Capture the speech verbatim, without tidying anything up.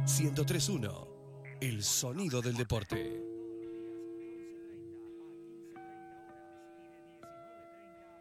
ciento tres punto uno. El sonido del deporte.